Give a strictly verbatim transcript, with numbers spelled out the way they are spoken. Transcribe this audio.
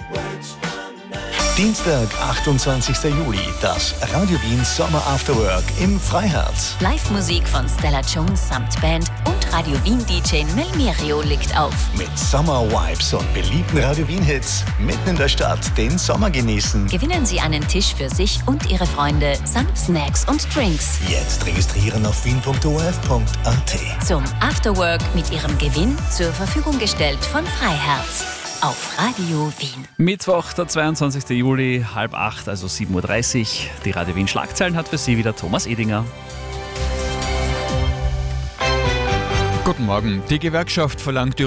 Dienstag, achtundzwanzigster Juli, das Radio Wien Sommer After Work im Freiherz. Live-Musik von Stella Jones samt Band und Radio Wien D J Melmerio legt auf. Mit Sommer-Vibes und beliebten Radio Wien-Hits mitten in der Stadt den Sommer genießen. Gewinnen Sie einen Tisch für sich und Ihre Freunde samt Snacks und Drinks. Jetzt registrieren auf wien punkt o r f punkt a t. Zum Afterwork mit Ihrem Gewinn zur Verfügung gestellt von Freiherz. Auf Radio Wien. Mittwoch, der zweiundzwanzigster Juli, halb acht, also sieben Uhr dreißig. Die Radio Wien Schlagzeilen hat für Sie wieder Thomas Edinger. Guten Morgen. Die Gewerkschaft verlangt